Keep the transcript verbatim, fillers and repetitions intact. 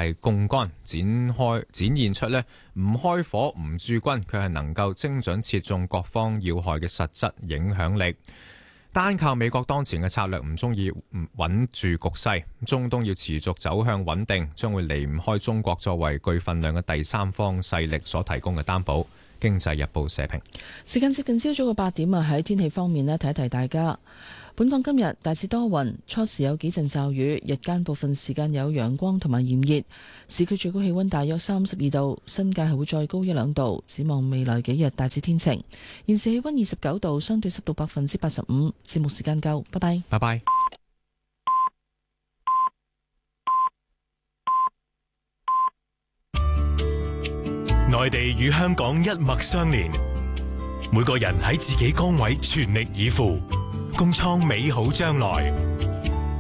大槓桿，展開展現出呢唔開火唔駐軍，佢係能夠精準切中各方要害嘅實質影響力。單靠美國當前嘅策略唔中意穩住局勢，中東要持續走向穩定，將會離唔開中國作為具份量嘅第三方勢力所提供嘅擔保。經濟日報社評。 時間接近朝早嘅八點啊，喺天氣方面呢，提一提大家。本港今日大致多雲，初時有幾陣驟雨，日間部分時間有陽光同埋炎熱。市區最高氣溫大約三十二度，新界係會再高一兩度。展望未來幾日大致天晴。現時氣溫二十九度，相對濕度百分之八十五。節目時間夠，拜拜。 拜拜。 內地與香港一脈相連，每個人喺自己崗位全力以赴，共創美好將來。